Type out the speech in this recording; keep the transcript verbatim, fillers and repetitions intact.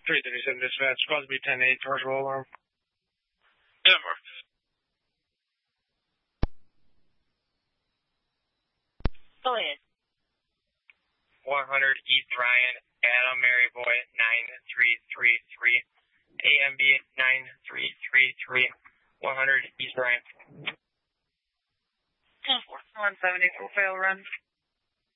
three thirty-seven dispatch, Crosby ten eight, commercial alarm. Denver. Go ahead. one hundred East Ryan, Adam Maryboy nine three three three, A M B nine three three three, one hundred East Ryan. ten four one seventy, full fail run.